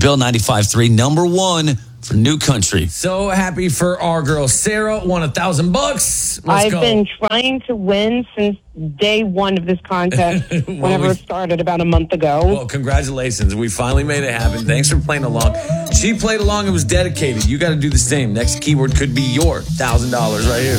Bill 95.3, number one for New Country. So happy for our girl Sarah. Won $1,000. I've been trying to win since day one of this contest, whenever it started about a month ago. Well, congratulations. We finally made it happen. Thanks for playing along. She played along and was dedicated. You got to do the same. Next keyword could be your $1,000 right here.